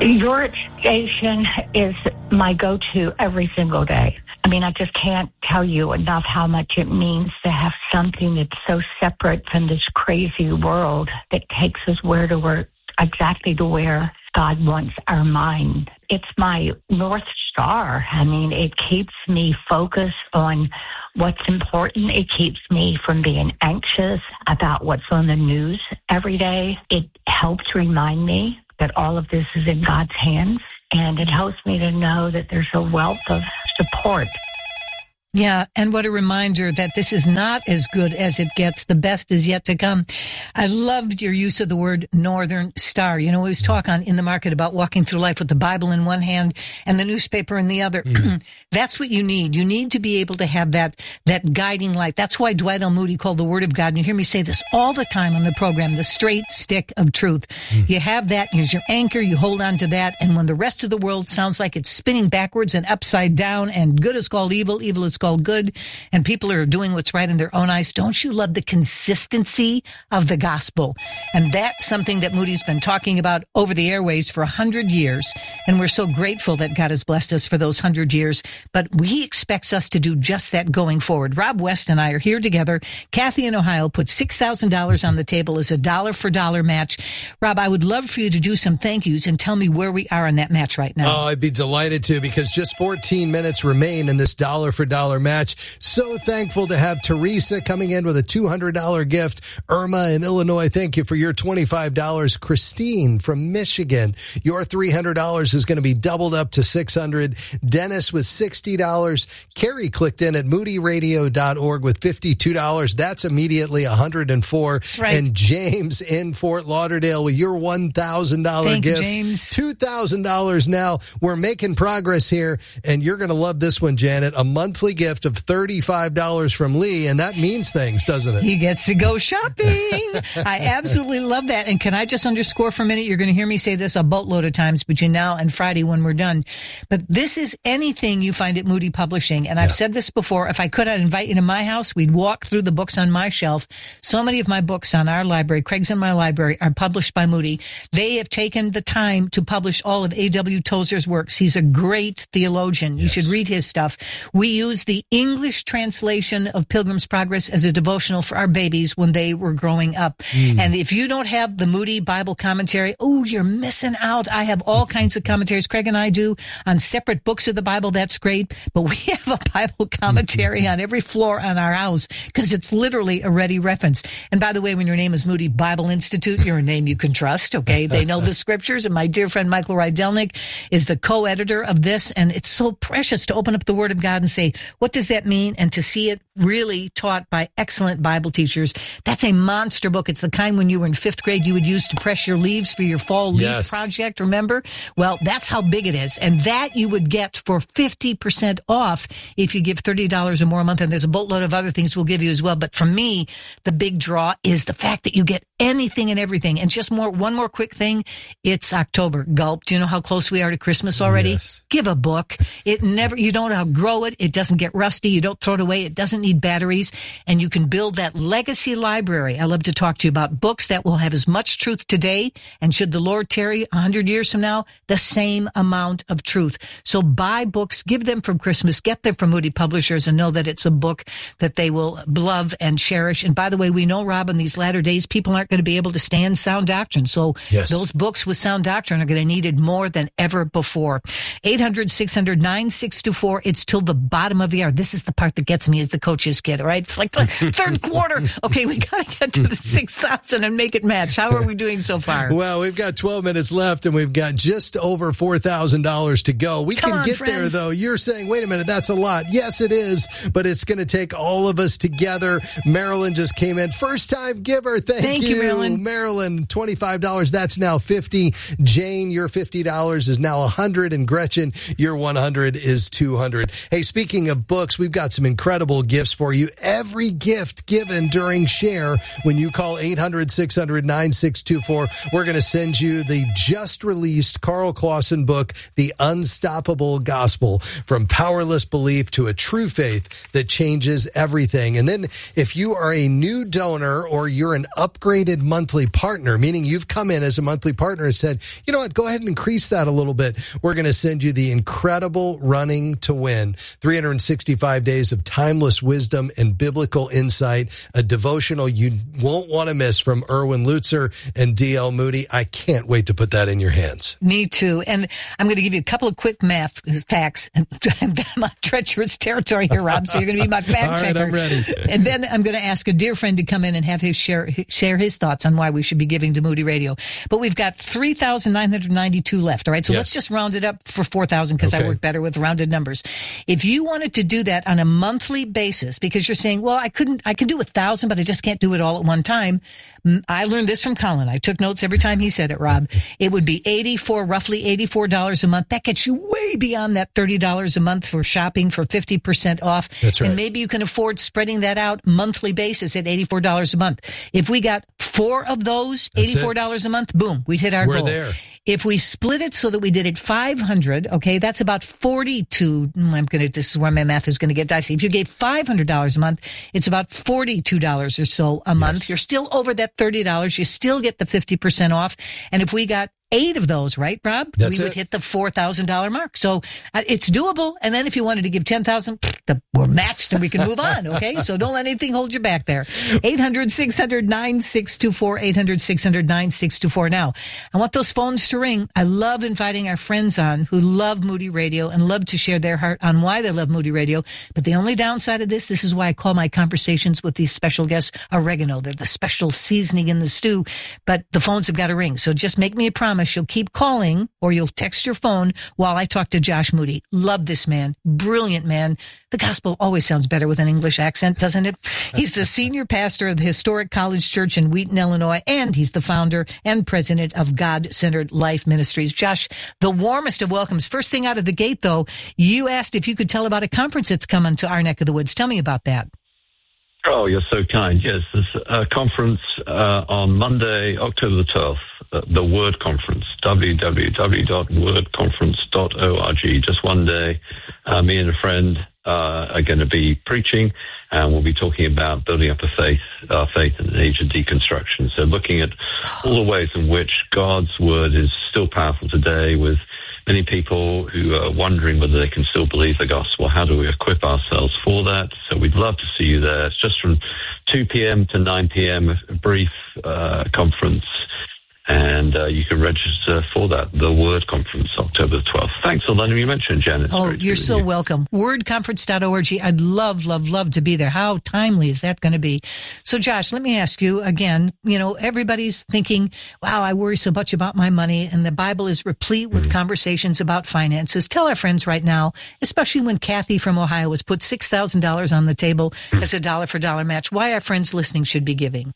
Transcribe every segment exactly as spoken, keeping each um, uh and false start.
Your station is my go-to every single day. I mean, I just can't tell you enough how much it means to have something that's so separate from this crazy world that takes us where to where, exactly to where God wants our mind. It's my North Star. I mean, it keeps me focused on what's important. It keeps me from being anxious about what's on the news every day. It helps remind me that all of this is in God's hands, and it helps me to know that there's a wealth of support. Yeah, and what a reminder that this is not as good as it gets. The best is yet to come. I loved your use of the word Northern Star. You know, we always talk on In the Market about walking through life with the Bible in one hand and the newspaper in the other. Mm. That's what you need. You need to be able to have that that guiding light. That's why Dwight L. Moody called the Word of God, and you hear me say this all the time on the program, the straight stick of truth. Mm. You have that, here's your anchor, you hold on to that, and when the rest of the world sounds like it's spinning backwards and upside down, and good is called evil, evil is called good, and people are doing what's right in their own eyes, don't you love the consistency of the gospel? And that's something that Moody's been talking about over the airways for a hundred years, and we're so grateful that God has blessed us for those hundred years, but He expects us to do just that going forward. Rob West and I are here together. Kathy in Ohio put six thousand dollars on the table as a dollar for dollar match. Rob, I would love for you to do some thank yous and tell me where we are on that match right now. Oh, I'd be delighted to, because just fourteen minutes remain in this dollar for dollar match. So thankful to have Teresa coming in with a two hundred dollars gift. Irma in Illinois, thank you for your twenty-five dollars. Christine from Michigan, your three hundred dollars is going to be doubled up to six hundred dollars. Dennis with sixty dollars. Carrie clicked in at moody radio dot org with fifty-two dollars. That's immediately one hundred four dollars. Right. And James in Fort Lauderdale with your one thousand dollars thank gift. You, James. two thousand dollars now. We're making progress here, and you're going to love this one, Janet. A monthly gift of thirty-five dollars from Lee, and that means things, doesn't it? He gets to go shopping. I absolutely love that. And can I just underscore for a minute? You're going to hear me say this a boatload of times between now and Friday when we're done. But this is anything you find at Moody Publishing. And I've yeah. said this before. If I could, I'd invite you to my house. We'd walk through the books on my shelf. So many of my books on our library, Craig's in my library, are published by Moody. They have taken the time to publish all of A W Tozer's works. He's a great theologian. Yes. You should read his stuff. We use the English translation of Pilgrim's Progress as a devotional for our babies when they were growing up. Mm. And if you don't have the Moody Bible commentary, oh, you're missing out. I have all kinds of commentaries. Craig and I do on separate books of the Bible. That's great. But we have a Bible commentary on every floor on our house because it's literally a ready reference. And by the way, when your name is Moody Bible Institute, you're a name you can trust. Okay. They know the scriptures. And my dear friend Michael Rydelnik is the co-editor of this. And it's so precious to open up the Word of God and say, what does that mean? And to see it really taught by excellent Bible teachers. That's a monster book. It's the kind when you were in fifth grade you would use to press your leaves for your fall leaf yes. project, remember? Well, that's how big it is. And that you would get for fifty percent off if you give thirty dollars or more a month. And there's a boatload of other things we'll give you as well. But for me, the big draw is the fact that you get anything and everything. And just more, one more quick thing. It's October. Gulp. Do you know how close we are to Christmas already? Yes. Give a book. It never, you don't outgrow it. It doesn't get rusty. You don't throw it away. It doesn't need batteries. And you can build that legacy library. I love to talk to you about books that will have as much truth today, and should the Lord tarry a hundred years from now, the same amount of truth. So buy books, give them from Christmas, get them from Moody Publishers, and know that it's a book that they will love and cherish. And by the way, we know, Rob, in these latter days, people aren't going to be able to stand sound doctrine. So yes. those books with sound doctrine are going to need it more than ever before. eight hundred, six hundred, nine six two four. It's till the bottom of the hour. This is the part that gets me as the coach's kid, all right? It's like the third quarter. Okay, we got to get to the six thousand and make it match. How are we doing so far? Well, we've got twelve minutes left, and we've got just over four thousand dollars to go. We Come can on, get friends. there, though. You're saying, wait a minute, that's a lot. Yes, it is, but it's going to take all of us together. Marilyn just came in. First-time giver. Thank, Thank you, Marilyn. Marilyn, twenty-five dollars. That's now fifty dollars. Jane, your fifty dollars is now one hundred dollars, and Gretchen, your one hundred dollars is two hundred dollars. Hey, speaking of of books. We've got some incredible gifts for you. Every gift given during Share, when you call eight hundred, six hundred, nine six two four, we're going to send you the just-released Carl Clausen book, The Unstoppable Gospel, From Powerless Belief to a True Faith That Changes Everything. And then if you are a new donor or you're an upgraded monthly partner, meaning you've come in as a monthly partner and said, you know what, go ahead and increase that a little bit, we're going to send you the incredible Running to Win. three hundred sixty-five days of timeless wisdom and biblical insight, a devotional you won't want to miss from Erwin Lutzer and D L Moody. I can't wait to put that in your hands. Me too. And I'm going to give you a couple of quick math facts. I'm on treacherous territory here, Rob, so you're going to be my fact All right, checker. I'm ready. And then I'm going to ask a dear friend to come in and have his share share his thoughts on why we should be giving to Moody Radio. But we've got three thousand nine hundred ninety-two left, all right? So yes. Let's just round it up for four thousand because okay. I work better with rounded numbers. If you wanted to do that on a monthly basis, because you're saying, well, I couldn't, I could do a thousand, but I just can't do it all at one time. I learned this from Colin. I took notes every time he said it, Rob. It would be eighty-four, roughly eighty-four dollars a month. That gets you way beyond that thirty dollars a month for shopping for fifty percent off. That's right. And maybe you can afford spreading that out monthly basis at eighty-four dollars a month. If we got four of those, That's eighty-four dollars it. a month, boom, we'd hit our We're goal. We're there. If we split it so that we did it five hundred, okay, that's about forty-two. I'm going to, this is where my math is going to get dicey. If you gave five hundred dollars a month, it's about forty-two dollars or so a month. Yes. You're still over that thirty dollars. You still get the fifty percent off. And if we got eight of those, right, Rob? That's we would it. hit the four thousand dollars mark. So uh, it's doable. And then if you wanted to give ten thousand dollars, we're matched and we can move on, okay? So don't let anything hold you back there. eight hundred, six hundred, nine six two four, eight hundred, six hundred, nine six two four. Now, I want those phones to ring. I love inviting our friends on who love Moody Radio and love to share their heart on why they love Moody Radio. But the only downside of this, this is why I call my conversations with these special guests oregano. They're the special seasoning in the stew. But the phones have got to ring. So just make me a promise. You'll keep calling or you'll text your phone while I talk to Josh Moody. Love this man. Brilliant man. The gospel always sounds better with an English accent, doesn't it? He's the senior pastor of the Historic College Church in Wheaton, Illinois, and he's the founder and president of God-Centered Life Ministries. Josh, the warmest of welcomes. First thing out of the gate, though, you asked if you could tell about a conference that's coming to our neck of the woods. Tell me about that. Oh, you're so kind. Yes, there's a conference uh, on Monday, October the twelfth, uh, the Word Conference, w w w dot word conference dot org. Just one day, uh, me and a friend uh, are going to be preaching, and we'll be talking about building up a faith, our faith in an age of deconstruction. So looking at all the ways in which God's Word is still powerful today, with many people who are wondering whether they can still believe the gospel. How do we equip ourselves for that? So we'd love to see you there. It's just from two p.m. to nine p.m., a brief uh, conference. And uh, you can register for that, the Word Conference, October the twelfth. Thanks for letting me mention, Janet. Oh, you're so you. welcome. word conference dot org. I'd love, love, love to be there. How timely is that going to be? So, Josh, let me ask you again, you know, everybody's thinking, wow, I worry so much about my money, and the Bible is replete with mm-hmm. conversations about finances. Tell our friends right now, especially when Kathy from Ohio has put six thousand dollars on the table mm-hmm. as a dollar-for-dollar match, why our friends listening should be giving.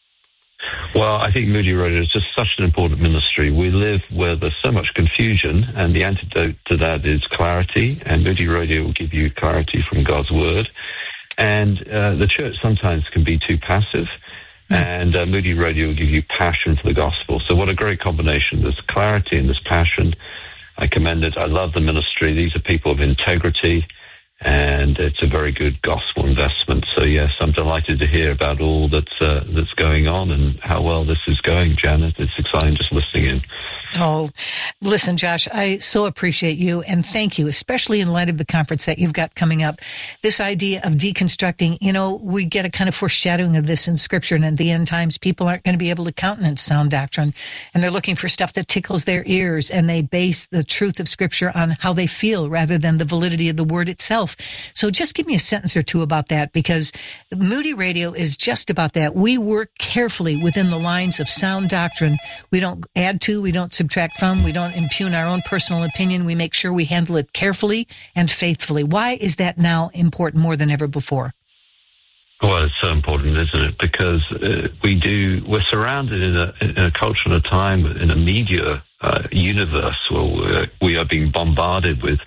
Well, I think Moody Radio is just such an important ministry. We live where there's so much confusion, and the antidote to that is clarity, and Moody Radio will give you clarity from God's Word. And uh, the church sometimes can be too passive, mm. and uh, Moody Radio will give you passion for the gospel. So what a great combination. There's clarity and there's passion. I commend it. I love the ministry. These are people of integrity, and it's a very good gospel investment. So, yes, I'm delighted to hear about all that's, uh, that's going on and how well this is going, Janet. It's exciting just listening in. Oh, listen, Josh, I so appreciate you, and thank you, especially in light of the conference that you've got coming up. This idea of deconstructing, you know, we get a kind of foreshadowing of this in Scripture, and at the end times, people aren't going to be able to countenance sound doctrine, and they're looking for stuff that tickles their ears, and they base the truth of Scripture on how they feel rather than the validity of the Word itself. So just give me a sentence or two about that, because Moody Radio is just about that. We work carefully within the lines of sound doctrine. We don't add to, we don't subtract from, we don't impugn our own personal opinion. We make sure we handle it carefully and faithfully. Why is that now important more than ever before? Well, it's so important, isn't it? Because uh, we do, we're surrounded in a, in a culture and a time, in a media uh, universe where we're, we are being bombarded with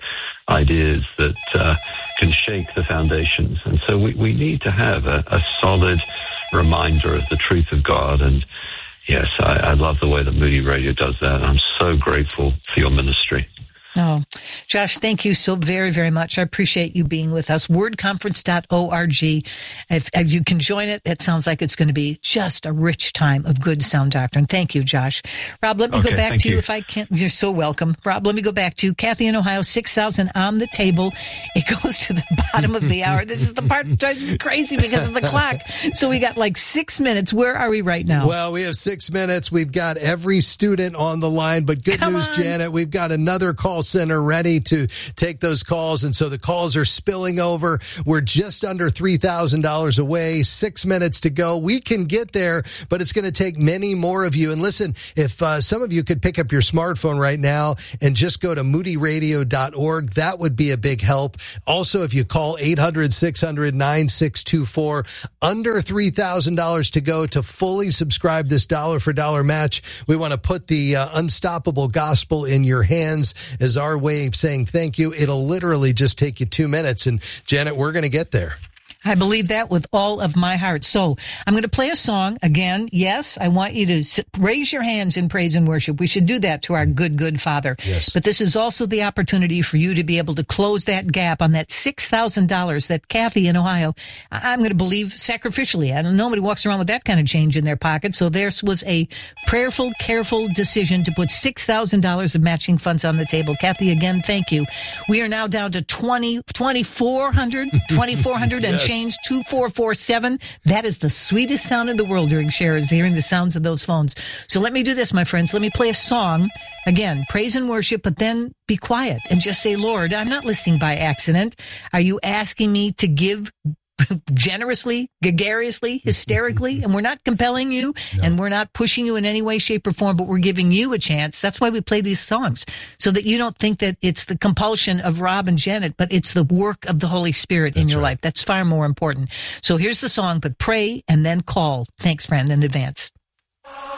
ideas that uh, can shake the foundations. And so we, we need to have a, a solid reminder of the truth of God. And yes, I, I love the way that Moody Radio does that. I'm so grateful for your ministry. Oh, Josh, thank you so very, very much. I appreciate you being with us. word conference dot org. If, if you can join it, it sounds like it's going to be just a rich time of good sound doctrine. Thank you, Josh. Rob, let me okay, go back to you, you if I can. You're so welcome. Rob, let me go back to you. Kathy in Ohio, six thousand on the table. It goes to the bottom of the hour. This is the part that drives me crazy because of the clock. So we got like six minutes. Where are we right now? Well, we have six minutes. We've got every student on the line, but good Come news, on. Janet, we've got another call center ready to take those calls. And so the calls are spilling over. We're just under three thousand dollars away, six minutes to go. We can get there, but it's going to take many more of you. And listen, if uh, some of you could pick up your smartphone right now and just go to moody radio dot org, that would be a big help. Also, if you call eight hundred, six hundred, nine six two four, under three thousand dollars to go to fully subscribe this dollar for dollar match. We want to put the uh, unstoppable gospel in your hands as our way of saying thank you. It'll literally just take you two minutes. And Janet, we're going to get there. I believe that with all of my heart. So I'm going to play a song again. Yes, I want you to sit, raise your hands in praise and worship. We should do that to our good, good Father. Yes. But this is also the opportunity for you to be able to close that gap on that six thousand dollars that Kathy in Ohio, I'm going to believe sacrificially. I don't, nobody walks around with that kind of change in their pocket. So there was a prayerful, careful decision to put six thousand dollars of matching funds on the table. Kathy, again, thank you. We are now down to twenty, twenty-four hundred, twenty-four hundred and Yes. change two four four seven. That is the sweetest sound in the world during shares, hearing the sounds of those phones. So let me do this, my friends. Let me play a song. Again, praise and worship, but then be quiet and just say, Lord, I'm not listening by accident. Are you asking me to give generously, gregariously, hysterically? And we're not compelling you, no. And we're not pushing you in any way, shape, or form, but we're giving you a chance. That's why we play these songs, so that you don't think that it's the compulsion of Rob and Janet, but it's the work of the Holy Spirit in That's your right. life. That's far more important. So here's the song, but pray and then call. Thanks, friend, in advance.